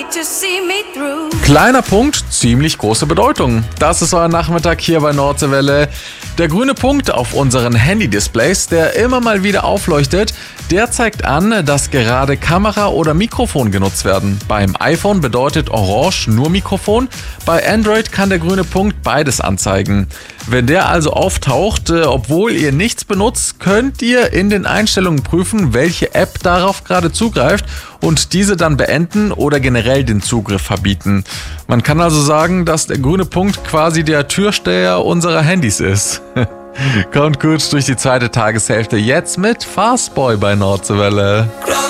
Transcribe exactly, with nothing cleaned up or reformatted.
Kleiner Punkt, ziemlich große Bedeutung. Das ist euer Nachmittag hier bei Nordseewelle. Der grüne Punkt auf unseren Handy-Displays, der immer mal wieder aufleuchtet, der zeigt an, dass gerade Kamera oder Mikrofon genutzt werden. Beim iPhone bedeutet Orange nur Mikrofon, bei Android kann der grüne Punkt beides anzeigen. Wenn der also auftaucht, äh, obwohl ihr nichts benutzt, könnt ihr in den Einstellungen prüfen, welche App darauf gerade zugreift und diese dann beenden oder generell den Zugriff verbieten. Man kann also sagen, dass der grüne Punkt quasi der Türsteher unserer Handys ist. Kommt gut durch die zweite Tageshälfte jetzt mit Fastboy bei Nordseewelle.